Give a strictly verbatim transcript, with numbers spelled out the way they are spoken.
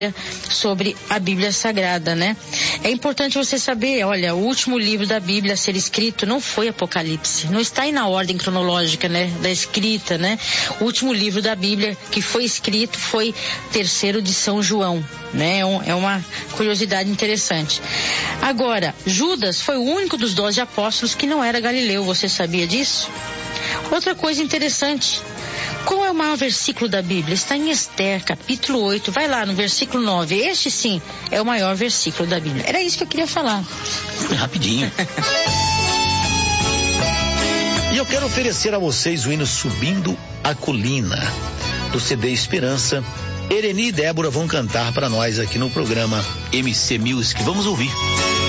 sobre a Bíblia Sagrada, né? É importante você saber, olha, o último livro da Bíblia a ser escrito não foi Apocalipse, não está aí na ordem cronológica, né, da escrita, né? O último livro da Bíblia que foi escrito foi Terceiro de São João, né? É uma curiosidade interessante. Agora, Judas foi o único dos doze apóstolos que não era galileu, você sabia disso? Outra coisa interessante, qual é o maior versículo da Bíblia? Está em Ester, capítulo oito, vai lá no versículo nove. Este sim é o maior versículo da Bíblia. Era isso que eu queria falar. Foi rapidinho. E eu quero oferecer a vocês o hino Subindo a Colina, do C D Esperança. Ereni e Débora vão cantar para nós aqui no programa M C Music. Vamos ouvir.